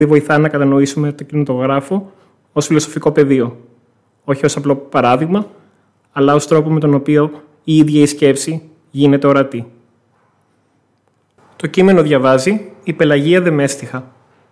βοηθά να κατανοήσουμε το κινηματογράφο ως φιλοσοφικό πεδίο, όχι ως απλό παράδειγμα, αλλά ως τρόπο με τον οποίο η ίδια η σκέψη γίνεται ορατή. Το κείμενο διαβάζει η Πελαγία Δεμέστιχα.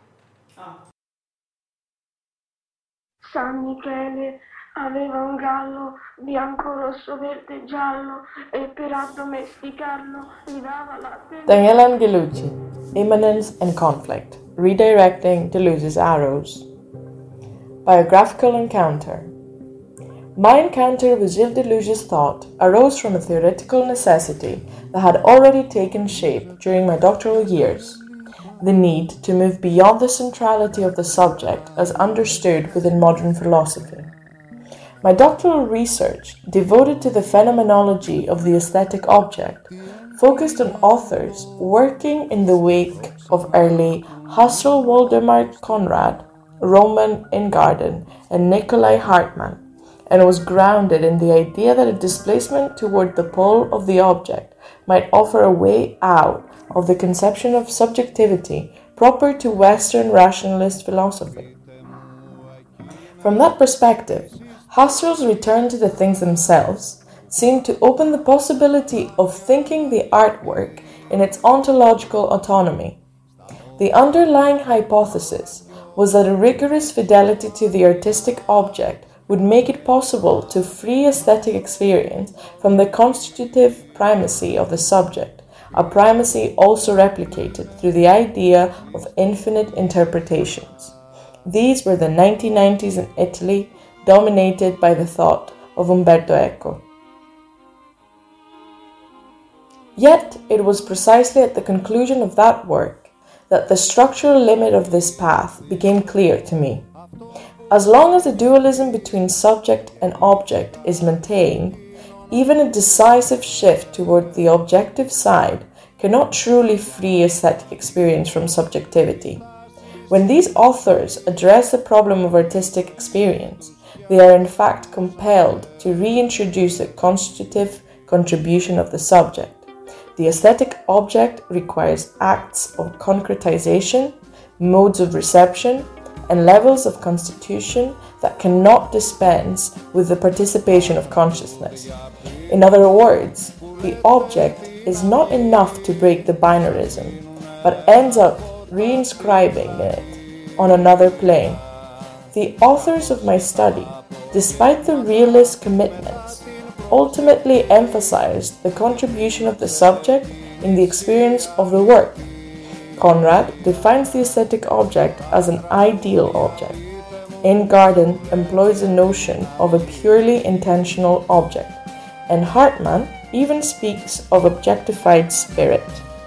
San Michele aveva un gallo bianco, rosso, verde, giallo e per addomesticarlo gli dava la... Daniele Angelucci, Immanence and Conflict, Redirecting Deleuze's Arrows. Biographical Encounter. My encounter with Gilles Deleuze's thought arose from a theoretical necessity that had already taken shape during my doctoral years. The need to move beyond the centrality of the subject as understood within modern philosophy. My doctoral research, devoted to the phenomenology of the aesthetic object, focused on authors working in the wake of early Husserl, Waldemar Conrad, Roman Ingarden, and Nikolai Hartmann, and was grounded in the idea that a displacement toward the pole of the object might offer a way out of the conception of subjectivity proper to Western rationalist philosophy. From that perspective, Husserl's return to the things themselves seemed to open the possibility of thinking the artwork in its ontological autonomy. The underlying hypothesis was that a rigorous fidelity to the artistic object would make it possible to free aesthetic experience from the constitutive primacy of the subject, a primacy also replicated through the idea of infinite interpretations. These were the 1990s in Italy, dominated by the thought of Umberto Eco. Yet it was precisely at the conclusion of that work that the structural limit of this path became clear to me. As long as the dualism between subject and object is maintained, even a decisive shift toward the objective side cannot truly free aesthetic experience from subjectivity. When these authors address the problem of artistic experience, they are in fact compelled to reintroduce the constitutive contribution of the subject. The aesthetic object requires acts of concretization, modes of reception, and levels of constitution that cannot dispense with the participation of consciousness. In other words, the object is not enough to break the binarism, but ends up reinscribing it on another plane. The authors of my study, despite the realist commitments, ultimately emphasized the contribution of the subject in the experience of the work. Conrad defines the aesthetic object as an ideal object. Ingarden employs the notion of a purely intentional object, and Hartmann even speaks of objectified spirit.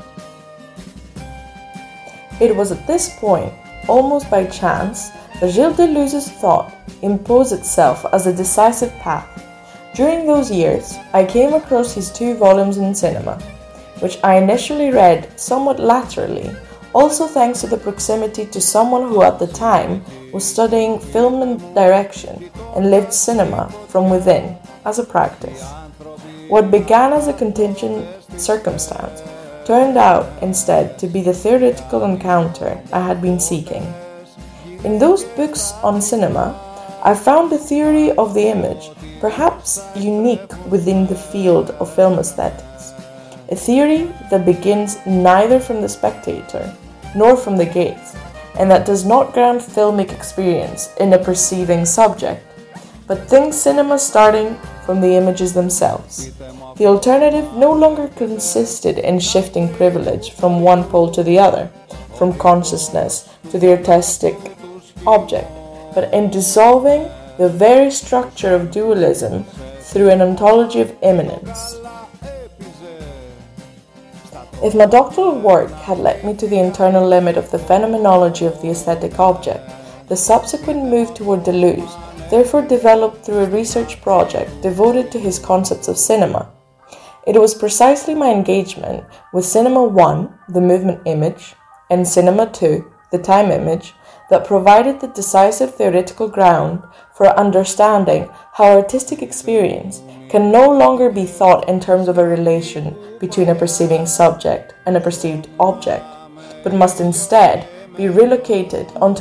It was at this point, almost by chance, that Gilles Deleuze's thought imposed itself as a decisive path. During those years, I came across his 2 volumes in cinema, which I initially read somewhat laterally, also thanks to the proximity to someone who at the time was studying film and direction and lived cinema from within as a practice. What began as a contingent circumstance turned out instead to be the theoretical encounter I had been seeking. In those books on cinema, I found the theory of the image perhaps unique within the field of film aesthetics, a theory that begins neither from the spectator nor from the gaze, and that does not ground filmic experience in a perceiving subject, but thinks cinema starting from the images themselves. The alternative no longer consisted in shifting privilege from one pole to the other, from consciousness to the artistic object, but in dissolving the very structure of dualism through an ontology of immanence. If my doctoral work had led me to the internal limit of the phenomenology of the aesthetic object, the subsequent move toward Deleuze therefore developed through a research project devoted to his concepts of cinema. It was precisely my engagement with Cinema 1, the movement image, and Cinema 2, the time image, that provided the decisive theoretical ground for understanding how artistic experience can no longer be thought in terms of a relation between a perceiving subject and a perceived object, but must instead be relocated onto